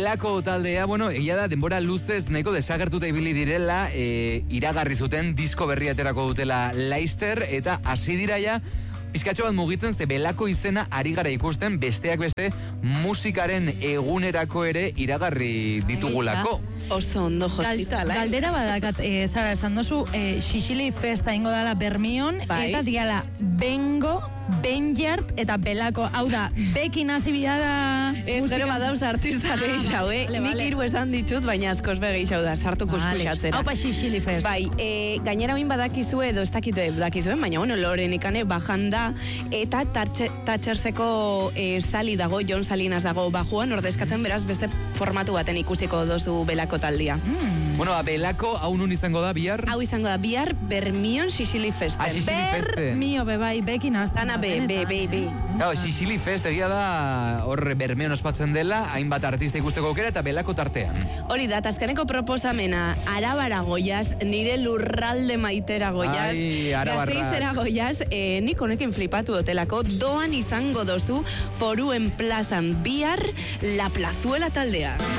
Belako taldea, egia da denbora luzez nahiko desagertuta ibili direla, iragarri zuten disko berri aterako dutela Laster, eta hasi dira ja pizkatxo bat mugitzen, ze Belako izena ari gara ikusten, besteak beste musikaren egunerako ere iragarri ditugulako. Oso ondo josita, Galdera badakat, Zara, esan dozu, Xixili Festa ingo dala Bermion, eta diala Bengo, Benjart eta Belako. Hau da, bekin hasi bidada... Ez, gero badauz artista gehiago, Nik hiru esan ditut, baina askoz gehiago da, sartuko eskusatzera. Haupa Xixili Fest. Bai, gainera oin badakizue, edo ez dakite badakizue, baina Loren ikane bajanda, eta Thatcherseko Sali dago, John Salinas dago bajuan, ordezkatzen beraz beste formatu baten ikusiko dozu Belako taldia. Belako, hau nun izango da, bihar? Hau izango da, bihar Bermion Xixili Festen. Xixili Festen. Bermio, bebai, bekin hastana. Be. Xixili Fest egia da hor Bermeon ospatzen dela, hainbat artista ikusteko aukera eta Belako tartean. Hori da, azkeneko proposamena, Arabara goiaz, nire lurralde maitera goiaz, Gasteizera goiaz, nik honekin flipatu dotelako, doan izango dozu Foruen plazan bihar La Plazuela taldea.